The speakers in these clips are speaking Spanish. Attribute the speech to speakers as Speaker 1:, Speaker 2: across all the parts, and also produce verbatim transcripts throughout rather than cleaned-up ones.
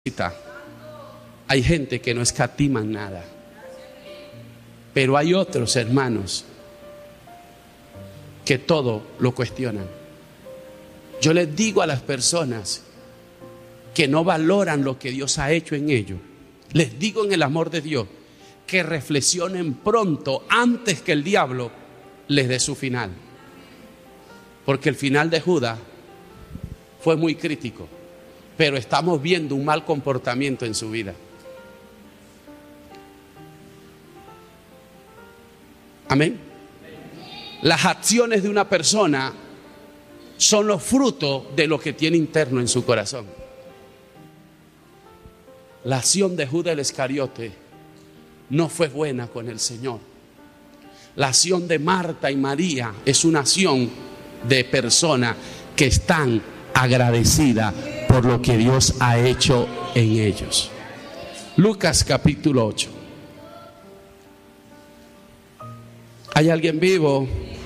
Speaker 1: Hay gente que no escatima nada, pero hay otros hermanos que todo lo cuestionan. Yo les digo a las personas que no valoran lo que Dios ha hecho en ellos, les digo en el amor de Dios, que reflexionen pronto antes que el diablo les dé su final, porque el final de Judas fue muy crítico, pero estamos viendo un mal comportamiento en su vida. Amén. Las acciones de una persona son los frutos de lo que tiene interno en su corazón. La acción de Judas el Iscariote no fue buena con el Señor. La acción de Marta y María es una acción de personas que están agradecidas por lo que Dios ha hecho en ellos. Lucas capítulo ocho. ¿Hay alguien vivo?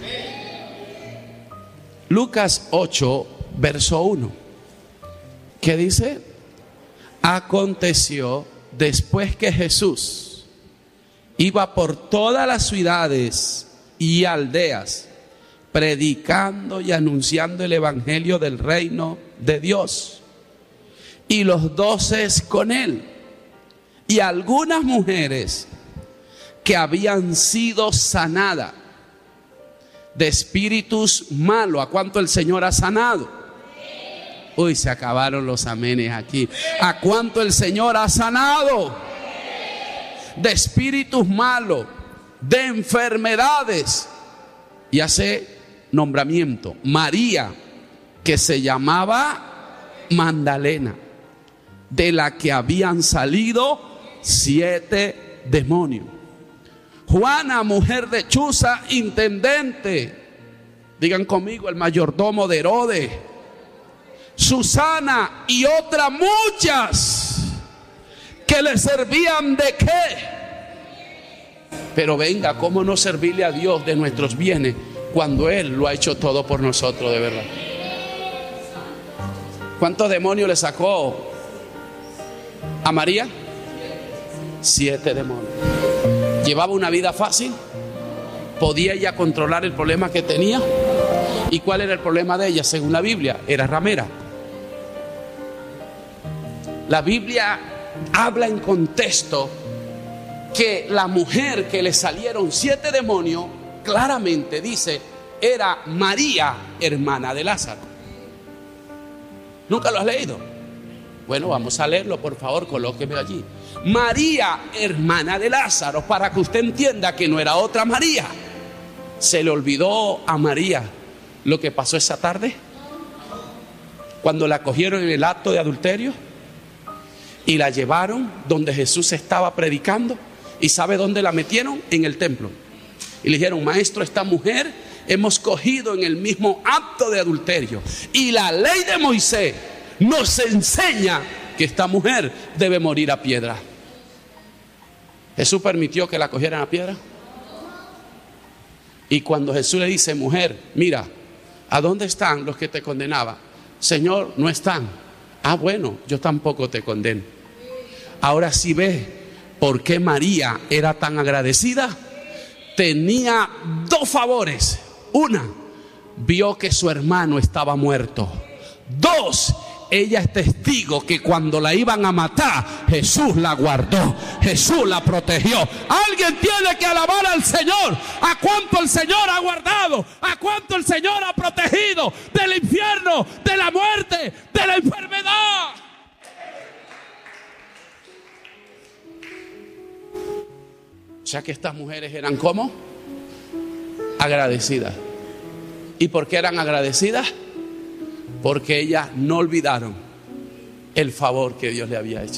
Speaker 1: Lucas ocho, verso uno. ¿Qué dice? Aconteció después que Jesús iba por todas las ciudades y aldeas, predicando y anunciando el evangelio del reino de Dios, y los doces con él, y algunas mujeres que habían sido sanadas de espíritus malos. ¿A cuánto el Señor ha sanado? Uy, se acabaron los amenes aquí. ¿A cuánto el Señor ha sanado? De espíritus malos, de enfermedades. Y hace nombramiento. María, que se llamaba Magdalena, de la que habían salido siete demonios. Juana, mujer de Chuza, intendente. Digan conmigo, el mayordomo de Herodes. Susana y otras muchas que le servían de qué. Pero venga, ¿cómo no servirle a Dios de nuestros bienes cuando Él lo ha hecho todo por nosotros de verdad? ¿Cuántos demonios le sacó a María? Siete demonios. ¿Llevaba una vida fácil? ¿Podía ella controlar el problema que tenía? ¿Y cuál era el problema de ella? Según la Biblia, era ramera. La Biblia habla en contexto que la mujer que le salieron siete demonios, claramente dice, era María, hermana de Lázaro. ¿Nunca lo has leído? Bueno, vamos a leerlo, por favor, colóqueme allí. María, hermana de Lázaro, para que usted entienda que no era otra María. ¿Se le olvidó a María lo que pasó esa tarde? Cuando la cogieron en el acto de adulterio y la llevaron donde Jesús estaba predicando. ¿Y sabe dónde la metieron? En el templo. Y le dijeron, maestro, esta mujer hemos cogido en el mismo acto de adulterio, y la ley de Moisés nos enseña que esta mujer debe morir a piedra. ¿Jesús permitió que la cogieran a piedra? Y cuando Jesús le dice, mujer, mira, ¿a dónde están los que te condenaban? Señor, no están. Ah, bueno, yo tampoco te condeno. Ahora sí ves por qué María era tan agradecida. Tenía dos favores. Una, vio que su hermano estaba muerto. Dos, ella es testigo que cuando la iban a matar, Jesús la guardó, Jesús la protegió. Alguien tiene que alabar al Señor. ¿A cuánto el Señor ha guardado? ¿A cuánto el Señor ha protegido del infierno, de la muerte, de la enfermedad? O sea que estas mujeres eran ¿cómo? Agradecidas. ¿Y por qué eran agradecidas? Porque ellas no olvidaron el favor que Dios le había hecho.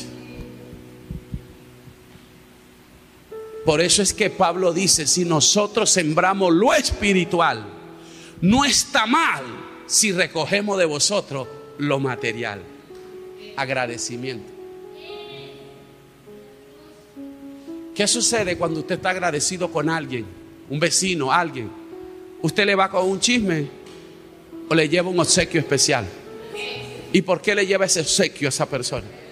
Speaker 1: Por eso es que Pablo dice, si nosotros sembramos lo espiritual, no está mal si recogemos de vosotros lo material. Agradecimiento. ¿Qué sucede cuando usted está agradecido con alguien? Un vecino, alguien. ¿Usted le va con un chisme o le lleva un obsequio especial? ¿Y por qué le lleva ese obsequio a esa persona?